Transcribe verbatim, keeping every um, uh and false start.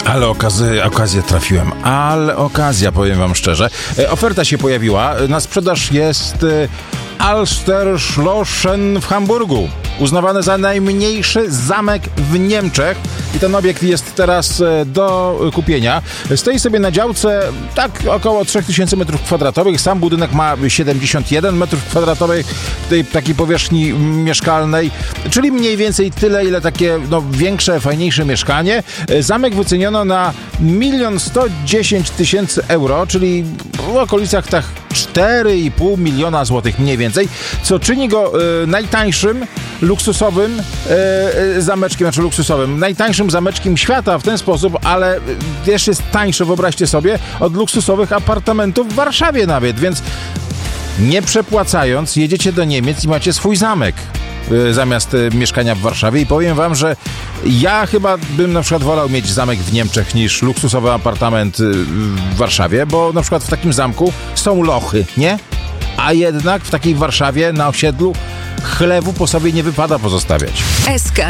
Ale okazy, okazję trafiłem, ale okazja, powiem wam szczerze. E, oferta się pojawiła, na sprzedaż jest e, Alsterschlossen w Hamburgu, uznawany za najmniejszy zamek w Niemczech i ten obiekt jest teraz e, do kupienia. Stoi sobie na działce tak około trzy tysiące metrów kwadratowych, sam budynek ma siedemdziesiąt jeden metrów kwadratowych tej takiej powierzchni mieszkalnej, czyli mniej więcej tyle, ile takie no, większe, fajniejsze mieszkanie. Zamek wyceniono na milion sto dziesięć tysięcy euro, czyli w okolicach tak cztery i pół miliona złotych mniej więcej, co czyni go e, najtańszym luksusowym e, zameczkiem, znaczy luksusowym, najtańszym zameczkiem świata w ten sposób, ale też jest tańsze, wyobraźcie sobie, od luksusowych apartamentów w Warszawie nawet, więc nie przepłacając jedziecie do Niemiec i macie swój zamek zamiast mieszkania w Warszawie i powiem wam, że ja chyba bym na przykład wolał mieć zamek w Niemczech niż luksusowy apartament w Warszawie, bo na przykład w takim zamku są lochy, nie? A jednak w takiej Warszawie na osiedlu chlewu po sobie nie wypada pozostawiać. S K